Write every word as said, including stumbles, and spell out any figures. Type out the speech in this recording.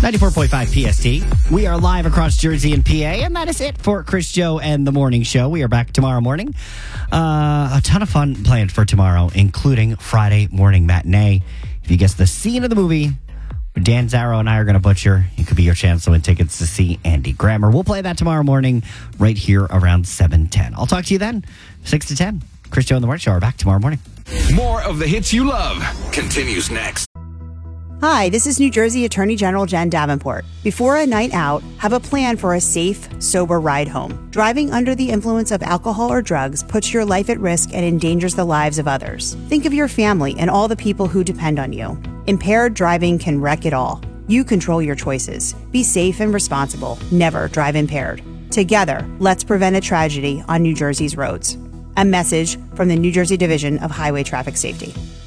ninety-four point five P S T. We are live across Jersey and P A, and that is it for Chris, Joe, and the Morning Show. We are back tomorrow morning. Uh, a ton of fun planned for tomorrow, including Friday morning matinee. If you guess the scene of the movie, Dan Zarrow and I are going to butcher, it could be your chance to win tickets to see Andy Grammer. We'll play that tomorrow morning right here around seven ten. I'll talk to you then, six to ten. Chris, Joe, and the Morning Show are back tomorrow morning. More of the hits you love continues next. Hi, this is New Jersey Attorney General Jen Davenport. Before a night out, have a plan for a safe, sober ride home. Driving under the influence of alcohol or drugs puts your life at risk and endangers the lives of others. Think of your family and all the people who depend on you. Impaired driving can wreck it all. You control your choices. Be safe and responsible. Never drive impaired. Together, let's prevent a tragedy on New Jersey's roads. A message from the New Jersey Division of Highway Traffic Safety.